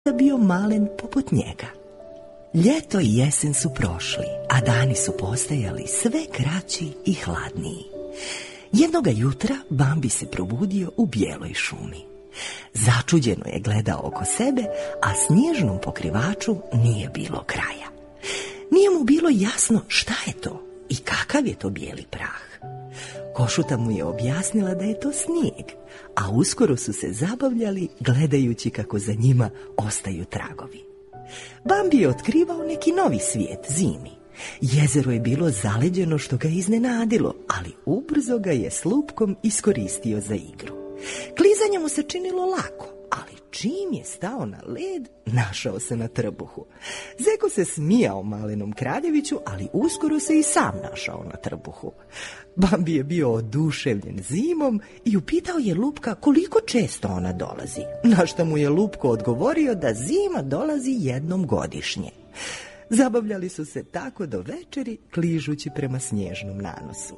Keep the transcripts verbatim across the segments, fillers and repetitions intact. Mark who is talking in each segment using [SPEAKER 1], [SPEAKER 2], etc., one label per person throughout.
[SPEAKER 1] bio malen poput njega. Ljeto i jesen su prošli, a dani su postajali sve kraći i hladniji. Jednoga jutra Bambi se probudio u bijeloj šumi. Začuđeno je gledao oko sebe, a snježnom pokrivaču nije bilo kraja. Nije mu bilo jasno šta je to i kakav je to bijeli prah. Košuta mu je objasnila da je to snijeg, a uskoro su se zabavljali gledajući kako za njima ostaju tragovi. Bambi je otkrivao neki novi svijet zimi. Jezero je bilo zaleđeno što ga je iznenadilo, ali ubrzo ga je s lupkom iskoristio za igru. Klizanje mu se činilo lako, ali čim je stao na led, našao se na trbuhu. Zeko se smijao malenom kraljeviću, ali uskoro se i sam našao na trbuhu. Bambi je bio oduševljen zimom i upitao je lupka koliko često ona dolazi, na što mu je lupko odgovorio da zima dolazi jednom godišnje. Zabavljali su se tako do večeri, kližući prema snježnom nanosu.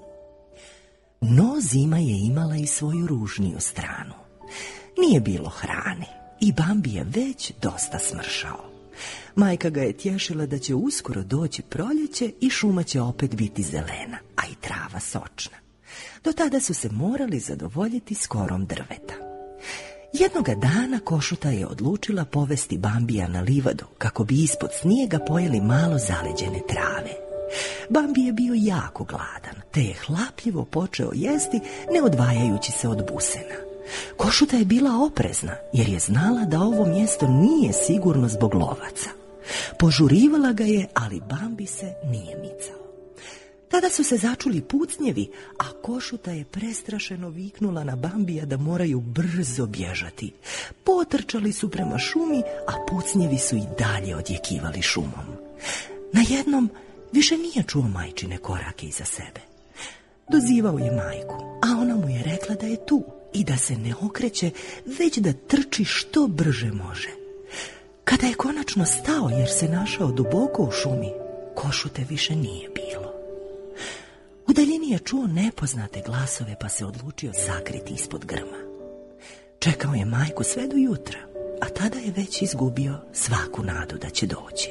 [SPEAKER 1] No zima je imala i svoju ružniju stranu. Nije bilo hrane i Bambi je već dosta smršao. Majka ga je tješila da će uskoro doći proljeće i šuma će opet biti zelena, a i trava sočna. Do tada su se morali zadovoljiti skorom drveta. Jednoga dana Košuta je odlučila povesti Bambija na livadu kako bi ispod snijega pojeli malo zaleđene trave. Bambi je bio jako gladan, te je hlapljivo počeo jesti ne odvajajući se od busena. Košuta je bila oprezna jer je znala da ovo mjesto nije sigurno zbog lovaca. Požurivala ga je, ali Bambi se nije micao. Tada su se začuli pucnjevi, a Košuta je prestrašeno viknula na Bambija da moraju brzo bježati. Potrčali su prema šumi, a pucnjevi su i dalje odjekivali šumom. Najednom više nije čuo majčine korake iza sebe. Dozivao je majku, a ona mu je rekla da je tu i da se ne okreće, već da trči što brže može. Kada je konačno stao jer se našao duboko u šumi, Košute više nije bilo. U daljini je čuo nepoznate glasove pa se odlučio sakriti ispod grma. Čekao je majku sve do jutra, a tada je već izgubio svaku nadu da će doći.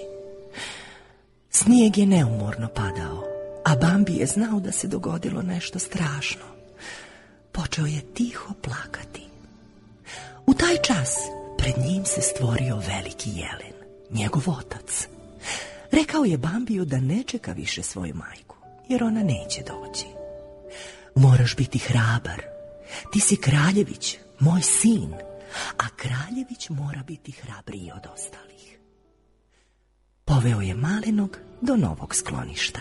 [SPEAKER 1] Snijeg je neumorno padao, a Bambi je znao da se dogodilo nešto strašno. Počeo je tiho plakati. U taj čas pred njim se stvorio veliki jelen, njegov otac. Rekao je Bambiju da ne čeka više svoju majku, jer ona neće doći. Moraš biti hrabar. Ti si kraljević, moj sin, a kraljević mora biti hrabriji od ostalih. Poveo je malenog do novog skloništa.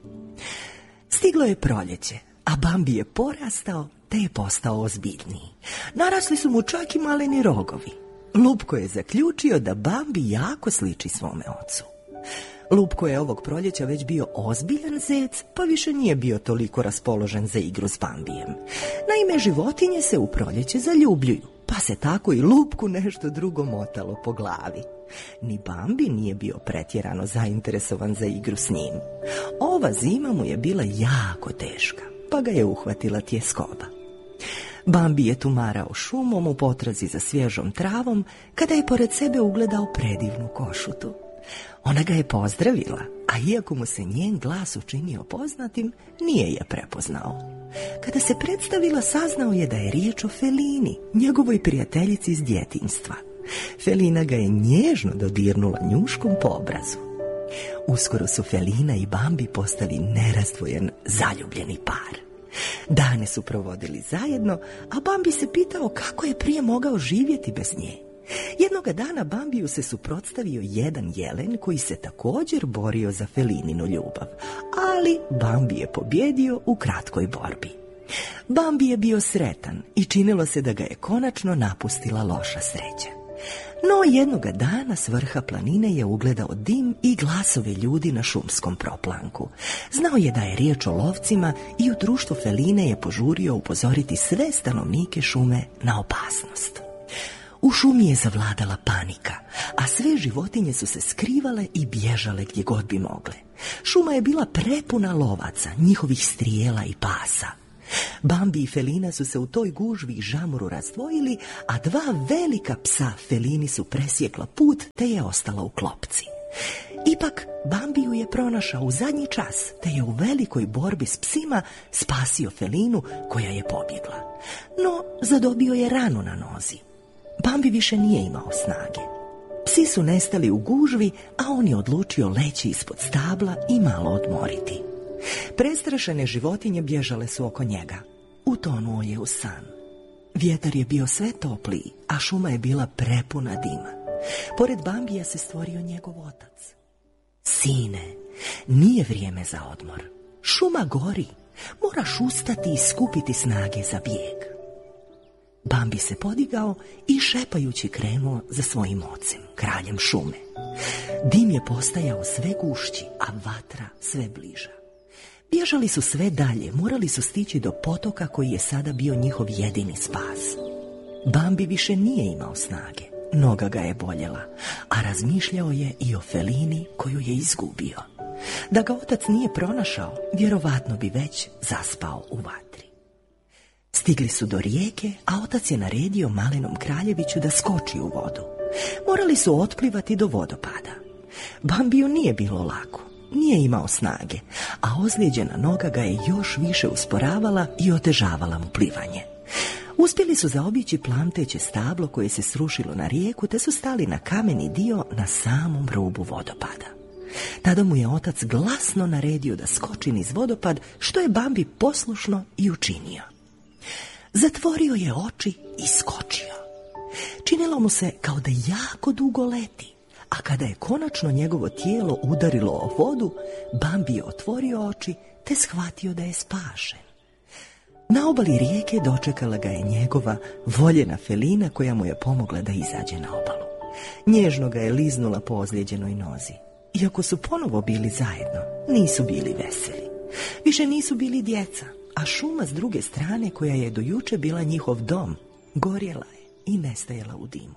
[SPEAKER 1] Stiglo je proljeće, a Bambi je porastao te je postao ozbiljniji. Narasli su mu čak i maleni rogovi. Lupko je zaključio da Bambi jako sliči svome ocu. Lupko je ovog proljeća već bio ozbiljan zec, pa više nije bio toliko raspoložen za igru s Bambijem. Naime, životinje se u proljeće zaljubljuju, pa se tako i Lupku nešto drugo motalo po glavi. Ni Bambi nije bio pretjerano zainteresovan za igru s njim. Ova zima mu je bila jako teška, pa ga je uhvatila tjeskoba. Bambi je tumarao šumom u potrazi za svježom travom, kada je pored sebe ugledao predivnu Košutu. Ona ga je pozdravila, a iako mu se njen glas učinio poznatim, nije je prepoznao. Kada se predstavila, saznao je da je riječ o Felini, njegovoj prijateljici iz djetinjstva. Felina ga je nježno dodirnula njuškom po obrazu. Uskoro su Felina i Bambi postali nerazdvojen, zaljubljeni par. Dane su provodili zajedno, a Bambi se pitao kako je prije mogao živjeti bez nje. Jednoga dana Bambiju se suprotstavio jedan jelen koji se također borio za Felininu ljubav, ali Bambi je pobjedio u kratkoj borbi. Bambi je bio sretan i činilo se da ga je konačno napustila loša sreća. No jednoga dana s vrha planine je ugledao dim i glasove ljudi na šumskom proplanku. Znao je da je riječ o lovcima i u društvu Feline je požurio upozoriti sve stanovnike šume na opasnost. U šumi je zavladala panika, a sve životinje su se skrivale i bježale gdje god bi mogle. Šuma je bila prepuna lovaca, njihovih strijela i pasa. Bambi i Felina su se u toj gužvi i žamuru razdvojili, a dva velika psa Felini su presjekla put te je ostala u klopci. Ipak, Bambi ju je pronašao u zadnji čas, te je u velikoj borbi s psima spasio Felinu koja je pobjegla. No, zadobio je ranu na nozi. Bambi više nije imao snage. Psi su nestali u gužvi, a on je odlučio leći ispod stabla i malo odmoriti. Prestrašene životinje bježale su oko njega. Utonuo je u san. Vjetar je bio sve topliji, a šuma je bila prepuna dima. Pored Bambija se stvorio njegov otac. Sine, nije vrijeme za odmor. Šuma gori. Moraš ustati i skupiti snage za bijeg. Bambi se podigao i šepajući krenuo za svojim ocem, kraljem šume. Dim je postajao sve gušći, a vatra sve bliža. Bježali su sve dalje, morali su stići do potoka koji je sada bio njihov jedini spas. Bambi više nije imao snage, noga ga je boljela, a razmišljao je i o Felini koju je izgubio. Da ga otac nije pronašao, vjerovatno bi već zaspao u vatri. Stigli su do rijeke, a otac je naredio malenom kraljeviću da skoči u vodu. Morali su otplivati do vodopada. Bambiju nije bilo lako, nije imao snage, a ozlijeđena noga ga je još više usporavala i otežavala mu plivanje. Uspjeli su zaobići plamteće stablo koje se srušilo na rijeku, te su stali na kameni dio na samom rubu vodopada. Tada mu je otac glasno naredio da skoči niz vodopad, što je Bambi poslušno i učinio. Zatvorio je oči i skočio. Činilo mu se kao da jako dugo leti, a kada je konačno njegovo tijelo udarilo o vodu, Bambi je otvorio oči te shvatio da je spašen. Na obali rijeke dočekala ga je njegova voljena Felina koja mu je pomogla da izađe na obalu. Nježno ga je liznula po ozlijeđenoj nozi. Iako su ponovo bili zajedno, nisu bili veseli. Više nisu bili djeca, a šuma s druge strane, koja je do juče bila njihov dom, gorjela je i nestajala u dimu.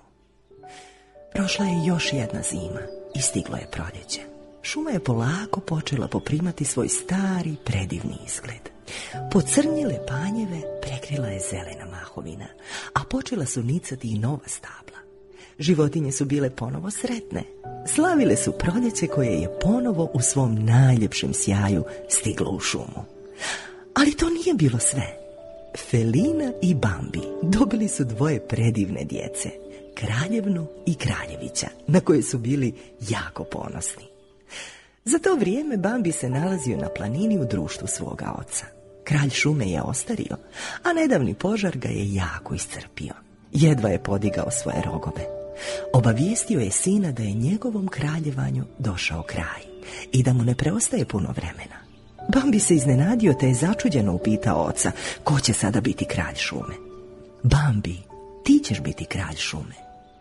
[SPEAKER 1] Prošla je još jedna zima i stiglo je proljeće. Šuma je polako počela poprimati svoj stari, predivni izgled. Pocrnjele panjeve prekrila je zelena mahovina, a počela su nicati i nova stabla. Životinje su bile ponovo sretne. Slavile su proljeće koje je ponovo u svom najljepšem sjaju stiglo u šumu. Ali to nije bilo sve. Felina i Bambi dobili su dvoje predivne djece, kraljevnu i kraljevića, na koje su bili jako ponosni. Za to vrijeme Bambi se nalazio na planini u društvu svoga oca. Kralj šume je ostario, a nedavni požar ga je jako iscrpio. Jedva je podigao svoje rogove. Obavijestio je sina da je njegovom kraljevanju došao kraj i da mu ne preostaje puno vremena. Bambi se iznenadio te je začuđeno upitao oca ko će sada biti kralj šume. Bambi, ti ćeš biti kralj šume.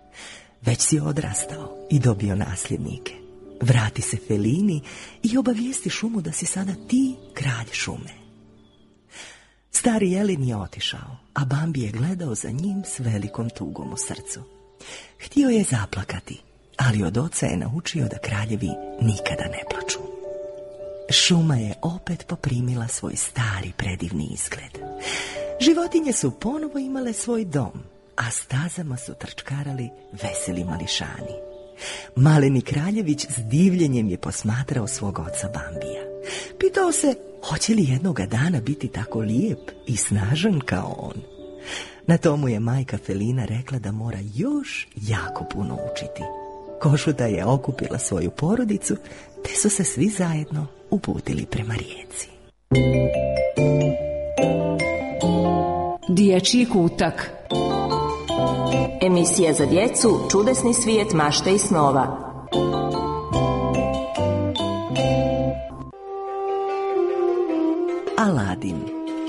[SPEAKER 1] Već si odrastao i dobio nasljednike. Vrati se Felini i obavijesti šumu da si sada ti kralj šume. Stari jelin je otišao, a Bambi je gledao za njim s velikom tugom u srcu. Htio je zaplakati, ali od oca je naučio da kraljevi nikada ne plaču. Šuma je opet poprimila svoj stari predivni izgled. Životinje su ponovo imale svoj dom, a stazama su trčkarali veseli mališani. Maleni kraljević s divljenjem je posmatrao svog oca Bambija. Pitao se hoće li jednoga dana biti tako lijep i snažan kao on. Na tomu je majka Felina rekla da mora još jako puno učiti. Košuta je okupila svoju porodicu, te su se svi zajedno uputili prema rijeci.
[SPEAKER 2] Dječji kutak.
[SPEAKER 3] Emisija za djecu Čudesni svijet mašte i snova.
[SPEAKER 1] Aladin.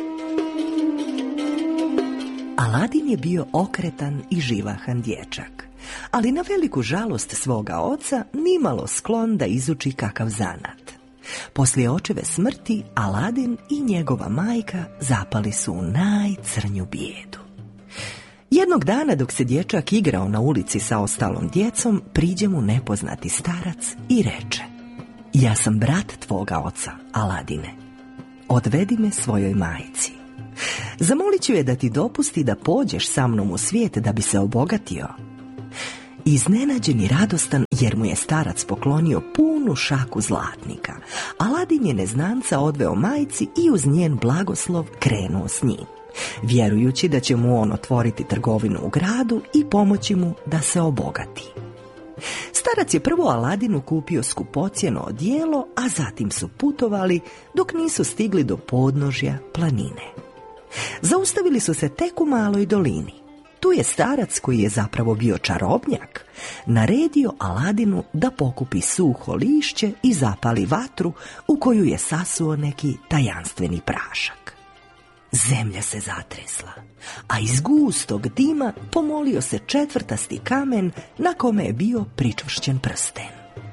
[SPEAKER 1] Aladin je bio okretan i živahan dječak, ali na veliku žalost svoga oca nimalo sklon da izuči kakav zanat. Poslije očeve smrti Aladin i njegova majka zapali su u najcrnju bijedu. Jednog dana dok se dječak igrao na ulici sa ostalom djecom, priđe mu nepoznati starac i reče: ja sam brat tvoga oca, Aladine. Odvedi me svojoj majci. Zamolit ću je da ti dopusti da pođeš sa mnom u svijet da bi se obogatio. Iznenađen i radostan jer mu je starac poklonio punu šaku zlatnika, Aladin je neznanca odveo majci i uz njen blagoslov krenuo s njim, vjerujući da će mu on otvoriti trgovinu u gradu i pomoći mu da se obogati. Starac je prvo Aladinu kupio skupocjeno odijelo, a zatim su putovali dok nisu stigli do podnožja planine. Zaustavili su se tek u maloj dolini. Tu je starac, koji je zapravo bio čarobnjak, naredio Aladinu da pokupi suho lišće i zapali vatru u koju je sasuo neki tajanstveni prašak. Zemlja se zatresla, a iz gustog dima pomolio se četvrtasti kamen na kome je bio pričvršćen prsten.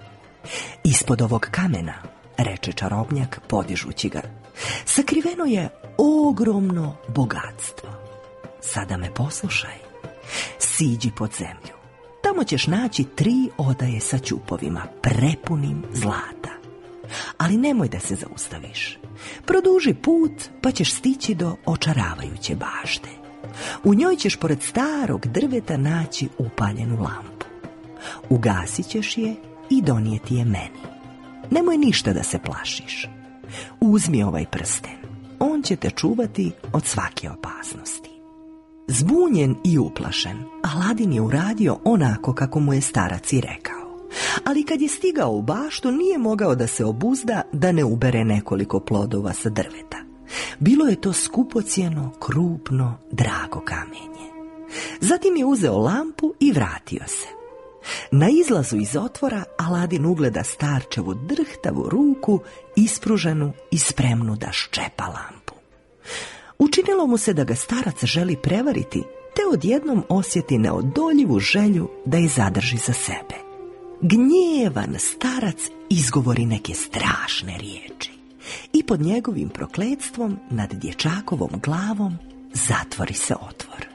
[SPEAKER 1] Ispod ovog kamena, reče čarobnjak podižući ga, sakriveno je ogromno bogatstvo. Sada me poslušaj. Siđi pod zemlju. Tamo ćeš naći tri odaje sa ćupovima, prepunim zlata. Ali nemoj da se zaustaviš. Produži put, pa ćeš stići do očaravajuće bašte. U njoj ćeš pored starog drveta naći upaljenu lampu. Ugasit ćeš je i donijeti je meni. Nemoj ništa da se plašiš. Uzmi ovaj prsten. On će te čuvati od svake opasnosti. Zbunjen i uplašen, Aladin je uradio onako kako mu je starac i rekao. Ali kad je stigao u baštu, nije mogao da se obuzda da ne ubere nekoliko plodova sa drveta. Bilo je to skupocjeno, krupno, drago kamenje. Zatim je uzeo lampu i vratio se. Na izlazu iz otvora Aladin ugleda starčevu drhtavu ruku, ispruženu i spremnu da ščepa lampu. Učinilo mu se da ga starac želi prevariti, te odjednom osjeti neodoljivu želju da je zadrži za sebe. Gnjevan starac izgovori neke strašne riječi i pod njegovim prokletstvom nad dječakovom glavom zatvori se otvor.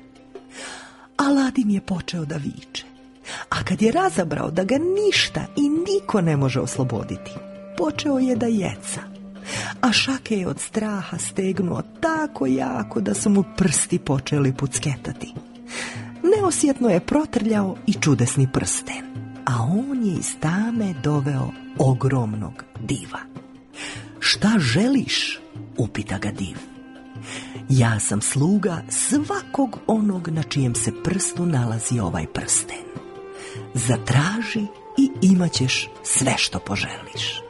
[SPEAKER 1] Aladin je počeo da viče, a kad je razabrao da ga ništa i niko ne može osloboditi, počeo je da jeca. A šake je od straha stegnuo tako jako da su mu prsti počeli pucketati. Neosjetno je protrljao i čudesni prsten, a on je iz tame doveo ogromnog diva. Šta želiš? Upita ga div. Ja sam sluga svakog onog na čijem se prstu nalazi ovaj prsten. Zatraži i imat ćeš sve što poželiš.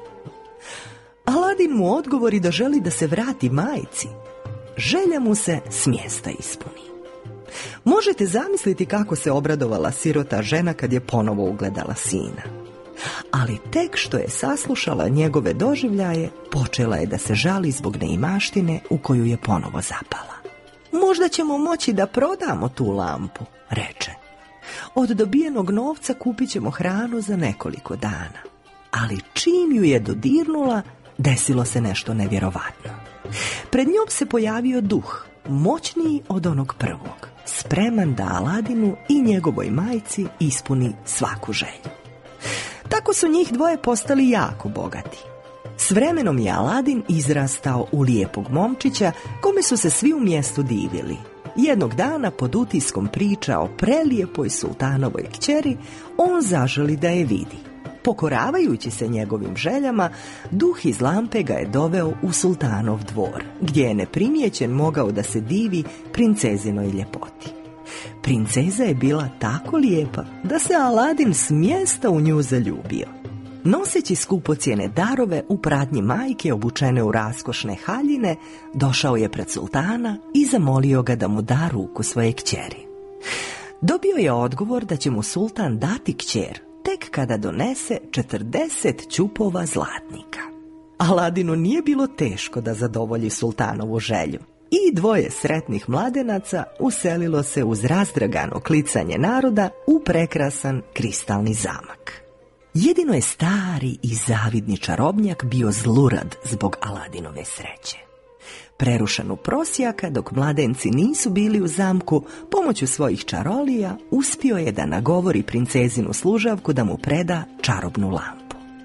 [SPEAKER 1] Aladin mu odgovori da želi da se vrati majci. Želja mu se s mjesta ispuni. Možete zamisliti kako se obradovala sirota žena kad je ponovo ugledala sina. Ali tek što je saslušala njegove doživljaje, počela je da se žali zbog neimaštine u koju je ponovo zapala. Možda ćemo moći da prodamo tu lampu, reče. Od dobijenog novca kupit ćemo hranu za nekoliko dana. Ali čim ju je dodirnula, desilo se nešto nevjerovatno. Pred njom se pojavio duh, moćniji od onog prvog, spreman da Aladinu i njegovoj majci ispuni svaku želju. Tako su njih dvoje postali jako bogati. S vremenom je Aladin izrastao u lijepog momčića kome su se svi u mjestu divili. Jednog dana pod utiskom priča o prelijepoj sultanovoj kćeri, on zaželi da je vidi. Pokoravajući se njegovim željama, duh iz lampe ga je doveo u sultanov dvor, gdje je neprimjećen mogao da se divi princezinoj ljepoti. Princeza je bila tako lijepa da se Aladin s mjesta u nju zaljubio. Noseći skupocjene darove u pratnji majke obučene u raskošne haljine, došao je pred sultana i zamolio ga da mu da ruku svoje kćeri. Dobio je odgovor da će mu sultan dati kćer tek kada donese četrdeset ćupova zlatnika. Aladinu nije bilo teško da zadovolji sultanovu želju i dvoje sretnih mladenaca uselilo se uz razdragano klicanje naroda u prekrasan kristalni zamak. Jedino je stari i zavidni čarobnjak bio zlurad zbog Aladinove sreće. Prerušen u prosjaka, dok mladenci nisu bili u zamku, pomoću svojih čarolija uspio je da nagovori princezinu služavku da mu preda čarobnu lampu.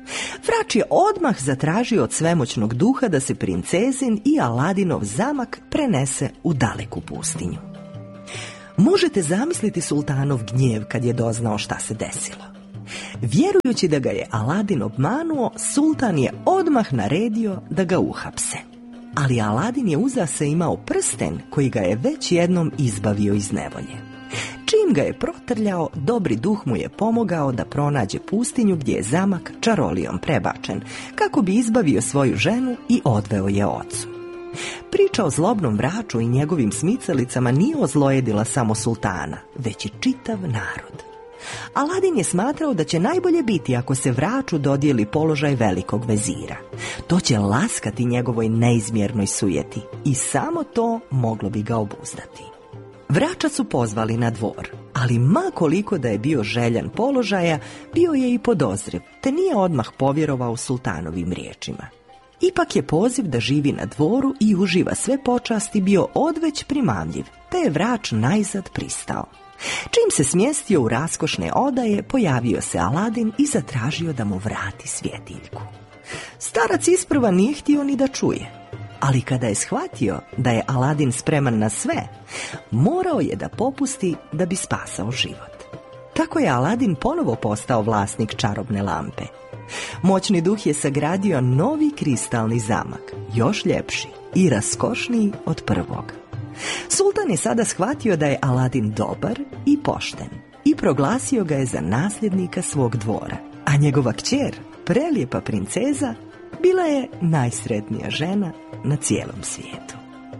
[SPEAKER 1] Vrač je odmah zatražio od svemoćnog duha da se princezin i Aladinov zamak prenese u daleku pustinju. Možete zamisliti sultanov gnjev kad je doznao šta se desilo. Vjerujući da ga je Aladin obmanuo, sultan je odmah naredio da ga uhapse. Ali Aladin je uza se imao prsten koji ga je već jednom izbavio iz nevolje. Čim ga je protrljao, dobri duh mu je pomogao da pronađe pustinju gdje je zamak čarolijom prebačen, kako bi izbavio svoju ženu i odveo je ocu. Priča o zlobnom vraču i njegovim smicalicama nije ozlojedila samo sultana, već i čitav narod. Aladin je smatrao da će najbolje biti ako se vraču dodijeli položaj velikog vezira. To će laskati njegovoj neizmjernoj sujeti i samo to moglo bi ga obuzdati. Vrača su pozvali na dvor, ali ma koliko da je bio željan položaja, bio je i podozriv, te nije odmah povjerovao sultanovim riječima. Ipak je poziv da živi na dvoru i uživa sve počasti bio odveć primamljiv, te je vrač najzad pristao. Čim se smjestio u raskošne odaje, pojavio se Aladin i zatražio da mu vrati svjetiljku. Starac isprva nije htio ni da čuje, ali kada je shvatio da je Aladin spreman na sve, morao je da popusti da bi spasao život. Tako je Aladin ponovo postao vlasnik čarobne lampe. Moćni duh je sagradio novi kristalni zamak, još ljepši i raskošniji od prvog. Sultan je sada shvatio da je Aladin dobar i pošten i proglasio ga je za nasljednika svog dvora, a njegova kćer, prelijepa princeza, bila je najsretnija žena na cijelom svijetu.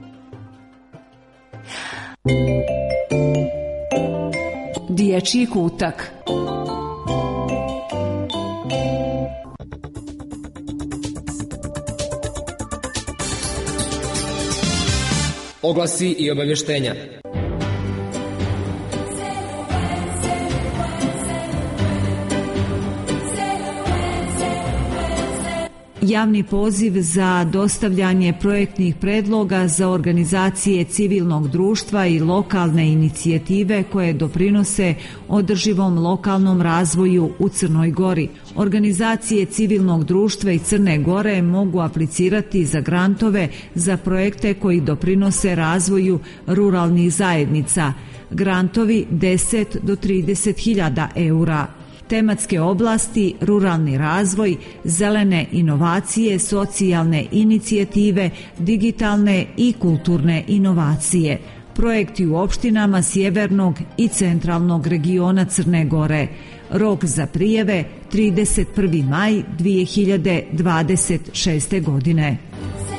[SPEAKER 2] Dječji kutak.
[SPEAKER 4] Oglasi i obavještenja.
[SPEAKER 2] Javni poziv za dostavljanje projektnih predloga za organizacije civilnog društva i lokalne inicijative koje doprinose održivom lokalnom razvoju u Crnoj Gori. Organizacije civilnog društva i Crne Gore mogu aplicirati za grantove za projekte koji doprinose razvoju ruralnih zajednica. Grantovi deset do trideset hiljada eura. Tematske oblasti, ruralni razvoj, zelene inovacije, socijalne inicijative, digitalne i kulturne inovacije. Projekti u opštinama sjevernog i centralnog regiona Crne Gore. Rok za prijave trideset prvi maj dvije hiljade dvadeset šeste godine.